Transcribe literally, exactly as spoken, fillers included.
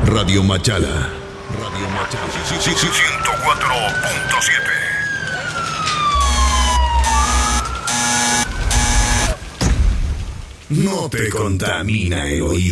Radio Machala. Radio Machala. ciento cuatro punto siete. No te contamina el oído.